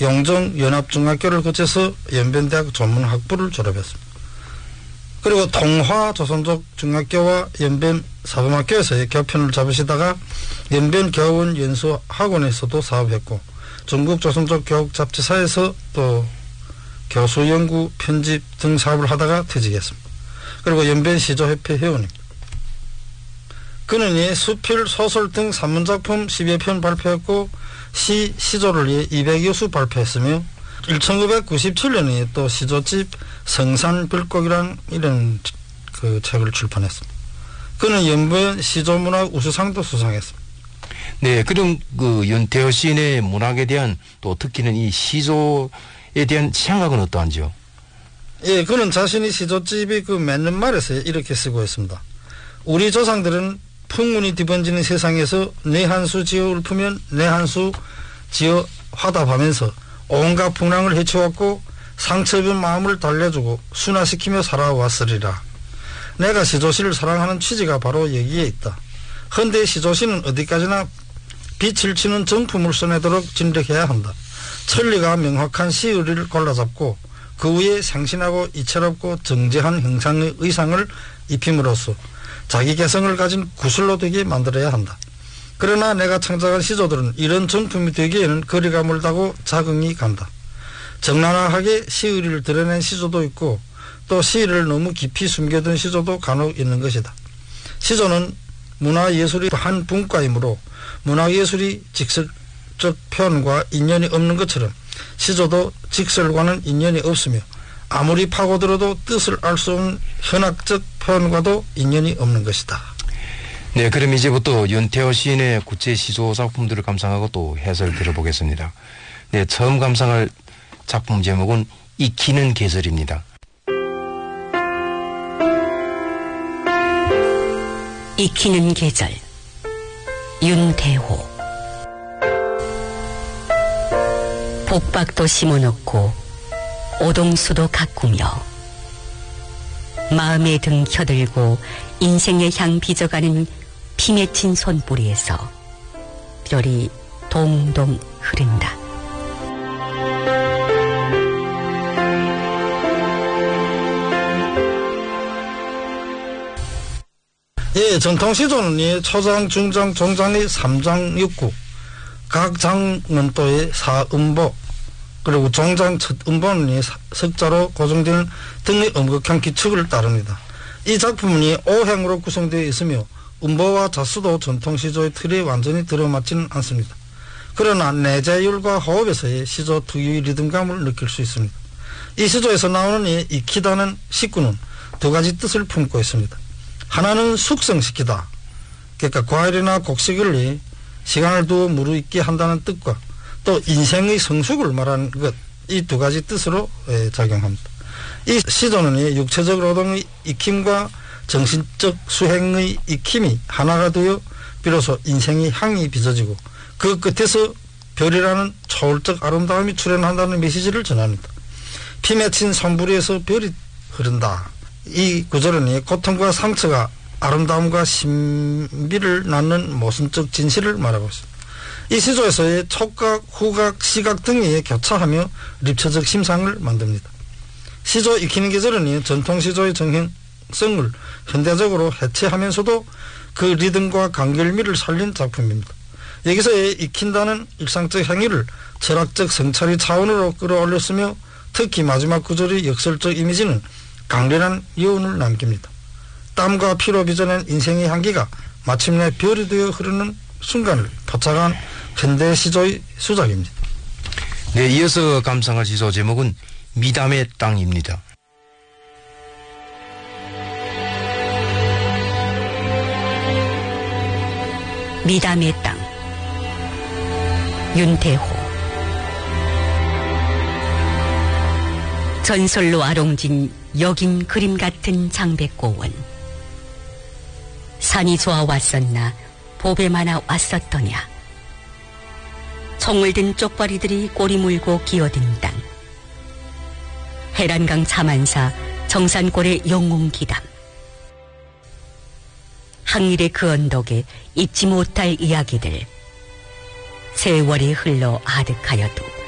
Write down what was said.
용정 연합중학교를 거쳐서 연변대학 전문학부를 졸업했습니다. 그리고 통화 조선족 중학교와 연변 사범학교에서의 교편을 잡으시다가 연변 교원 연수 학원에서도 사업했고 전국 조선족 교육 잡지사에서 또 교수 연구 편집 등 사업을 하다가 퇴직했습니다. 그리고 연변 시조협회 회원입니다. 그는 이 수필, 소설 등 산문작품 10여 편 발표했고 시조를 위해 200여 수 발표했으며 1997년에 또 시조집 성산불꽃이라는 이런 그 책을 출판했습니다. 그는 연변 시조문학 우수상도 수상했습니다. 네, 그럼 그 윤태호 시인의 문학에 대한 또 특히는 이 시조에 대한 생각은 어떠한지요? 예, 그는 자신이 시조집이 그 맺는 말에서 이렇게 쓰고 있습니다. 우리 조상들은 풍문이 뒤번지는 세상에서 내 한 수 지어 읊으면 내 한 수 지어 화답하면서 온갖 풍랑을 헤쳐왔고 상처입은 마음을 달래주고 순화시키며 살아왔으리라. 내가 시조시를 사랑하는 취지가 바로 여기에 있다. 헌데 시조시는 어디까지나 빛을 치는 정품을 써내도록 진력해야 한다. 천리가 명확한 시의리를 골라잡고 그 위에 생신하고 이채롭고 정제한 형상의 의상을 입힘으로써 자기 개성을 가진 구슬로 되게 만들어야 한다. 그러나 내가 창작한 시조들은 이런 정품이 되기에는 거리가 멀다고 자긍이 간다. 적나라하게 시의리를 드러낸 시조도 있고 또 시를 너무 깊이 숨겨둔 시조도 간혹 있는 것이다. 시조는 문화예술이 한 분과이므로 문화예술이 직설적 표현과 인연이 없는 것처럼 시조도 직설과는 인연이 없으며 아무리 파고들어도 뜻을 알 수 없는 현학적 표현과도 인연이 없는 것이다. 네, 그럼 이제부터 윤태호 시인의 구체 시조 작품들을 감상하고 또 해설 들어보겠습니다. 네, 처음 감상할 작품 제목은 익히는 계절입니다. 익히는 계절, 윤태호. 복박도 심어놓고 오동수도 가꾸며 마음의 등 켜들고 인생의 향 빚어가는 피 맺힌 손뿌리에서 별이 동동 흐른다. 예, 전통시조는 초장, 중장, 종장의 3장 6구, 각 장은 또의 4음보, 그리고 종장 첫 음보는 석자로 고정되는 등의 엄격한 규칙을 따릅니다. 이 작품은 5행으로 구성되어 있으며 음보와 자수도 전통시조의 틀에 완전히 들어맞지는 않습니다. 그러나 내재율과 호흡에서의 시조 특유의 리듬감을 느낄 수 있습니다. 이 시조에서 나오는 이 익히다는 식구는 두 가지 뜻을 품고 있습니다. 하나는 숙성시키다, 그러니까 과일이나 곡식을 시간을 두어 무르익게 한다는 뜻과 또 인생의 성숙을 말하는 것, 이 두 가지 뜻으로 작용합니다. 이 시조는 육체적 노동의 익힘과 정신적 수행의 익힘이 하나가 되어 비로소 인생의 향이 빚어지고 그 끝에서 별이라는 초월적 아름다움이 출현한다는 메시지를 전합니다. 피 맺힌 산부리에서 별이 흐른다. 이 구절은 고통과 상처가 아름다움과 신비를 낳는 모순적 진실을 말하고 있습니다. 이 시조에서의 촉각, 후각, 시각 등이 교차하며 립처적 심상을 만듭니다. 시조 익히는 계절은 전통시조의 정형성을 현대적으로 해체하면서도 그 리듬과 간결미를 살린 작품입니다. 여기서의 익힌다는 일상적 행위를 철학적 성찰의 차원으로 끌어올렸으며 특히 마지막 구절의 역설적 이미지는 강렬한 여운을 남깁니다. 땀과 피로 빚어낸 인생의 향기가 마침내 별이 되어 흐르는 순간을 포착한 현대 시조의 수작입니다. 네, 이어서 감상할 시조 제목은 미담의 땅입니다. 미담의 땅, 윤태호. 전설로 아롱진 여긴 그림 같은 장백고원. 산이 좋아 왔었나 보배 많아 왔었더냐. 총을 든 쪽발이들이 꼬리 물고 기어든 땅. 해란강 차만사 정산골의 영웅기담. 항일의 그 언덕에 잊지 못할 이야기들. 세월이 흘러 아득하여도